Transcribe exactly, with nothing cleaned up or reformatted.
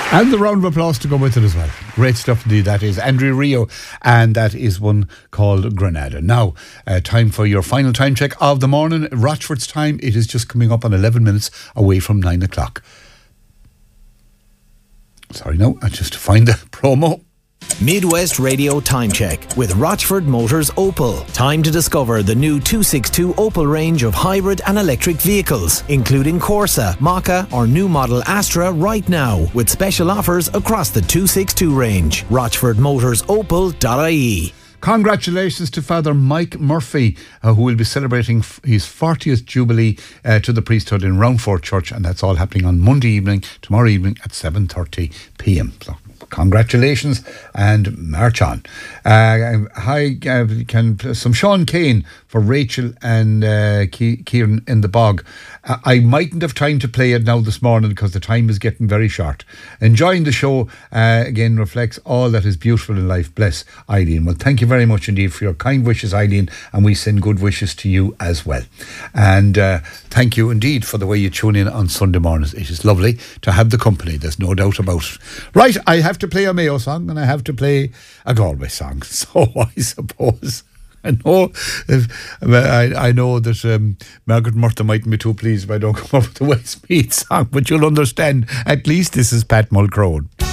And the round of applause to go with it as well. Great stuff indeed. That is Andrea Rio, and that is one called Granada. Now, uh, time for your final time check of the morning. Rochford's time, it is just coming up on eleven minutes away from nine o'clock. Sorry, no, I just find the promo. Midwest Radio Time Check with Rochford Motors Opel. Time to discover the new two sixty-two Opel range of hybrid and electric vehicles, including Corsa, Maka or new model Astra right now, with special offers across the two sixty-two range. rochford motors opel dot I E. Congratulations to Father Mike Murphy, uh, who will be celebrating f- his fortieth Jubilee uh, to the priesthood in Roundford Church, and that's all happening on Monday evening, tomorrow evening at seven thirty p m. So, congratulations and march on. Uh, hi, uh, can some Sean Kane for Rachel and uh, Ke- Kieran in the bog. Uh, I mightn't have time to play it now this morning because the time is getting very short. Enjoying the show uh, again reflects all that is beautiful in life. Bless, Eileen. Well, thank you very much indeed for your kind wishes, Eileen, and we send good wishes to you as well. And uh, thank you indeed for the way you tune in on Sunday mornings. It is lovely to have the company, there's no doubt about it. Right, I have to play a Mayo song and I have to play a Galway song. So I suppose I know if, I, I know that um, Margaret Murtha mightn't be too pleased if I don't come up with the Westmeath song, but you'll understand, at least this is Pat Mulcrone.